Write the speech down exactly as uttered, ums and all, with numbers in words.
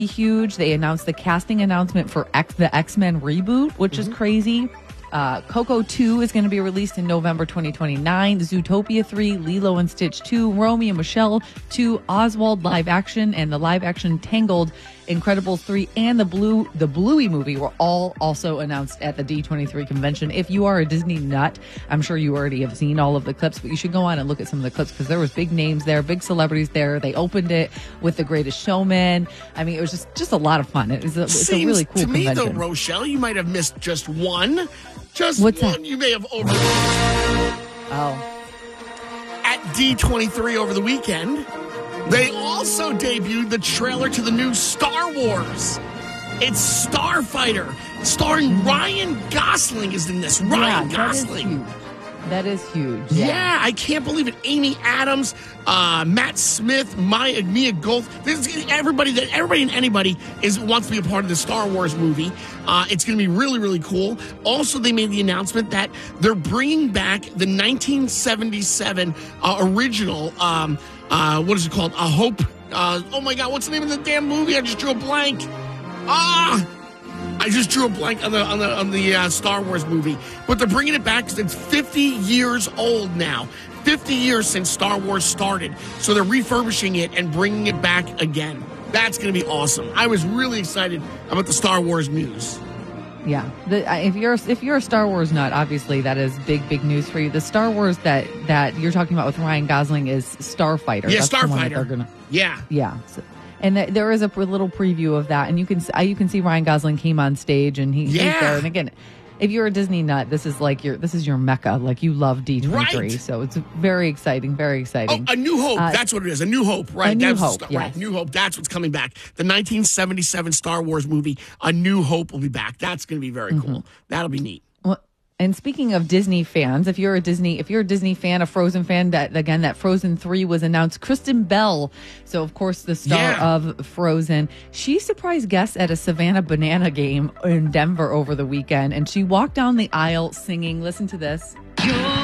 huge. They announced the casting announcement for X, the X-Men reboot, which mm-hmm. is crazy. Uh, Coco two is going to be released in November twenty twenty-nine. Zootopia three, Lilo and Stitch two, Romy and Michelle two, Oswald live action, and the live action Tangled, Incredibles three, and the Blue the Bluey movie were all also announced at the D twenty-three convention. If you are a Disney nut, I'm sure you already have seen all of the clips, but you should go on and look at some of the clips because there was big names there, big celebrities there. They opened it with The Greatest Showman. I mean, it was just, just a lot of fun. It was a, it's a really cool to me, convention. though, Rochelle, you might have missed just one. Just What's one that? You may have overlooked. Oh. At D twenty-three over the weekend, they also debuted the trailer to the new Star Wars. It's Starfighter, starring Ryan Gosling is in this. Ryan yeah, Gosling. That is huge. Yeah. yeah, I can't believe it. Amy Adams, uh, Matt Smith, Maya, Mia Goth. This is everybody that everybody and anybody is wants to be a part of the Star Wars movie. Uh, it's going to be really, really cool. Also, they made the announcement that they're bringing back the nineteen seventy-seven uh, original. Um, uh, what is it called? A Hope. Uh, oh my God, what's the name of the damn movie? I just drew a blank. Ah. I just drew a blank on the on the on the uh, Star Wars movie, but they're bringing it back because it's fifty years old now. fifty years since Star Wars started, so they're refurbishing it and bringing it back again. That's going to be awesome. I was really excited about the Star Wars news. Yeah, the, if you're if you're a Star Wars nut, obviously that is big big news for you. The Star Wars that that you're talking about with Ryan Gosling is Starfighter. Yeah, That's Starfighter. The one that they're gonna, yeah, yeah. So, and th- there is a little preview of that, and you can you can see Ryan Gosling came on stage, and he, yeah. he's there. And again, if you're a Disney nut, this is like your this is your mecca. Like you love D twenty-three, right. So it's very exciting, very exciting. Oh, A New Hope. Uh, that's what it is. A New Hope. Right. A New that's Hope. Star- Yes. Right. New Hope. That's what's coming back. The nineteen seventy-seven Star Wars movie. A New Hope will be back. That's going to be very mm-hmm. cool. That'll be neat. Well, and speaking of Disney fans, if you're a Disney, if you're a Disney fan, a Frozen fan, that again, that Frozen three was announced. Kristen Bell, so of course the star Yeah. of Frozen, she surprised guests at a Savannah Banana game in Denver over the weekend, and she walked down the aisle singing. Listen to this.